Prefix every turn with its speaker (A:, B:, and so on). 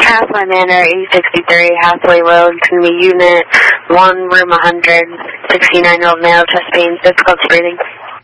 A: Hathaway Manor, 8063 Hathaway Road, Kumi Unit 1, room 100, 69-year-old male, chest pain, difficulty breathing.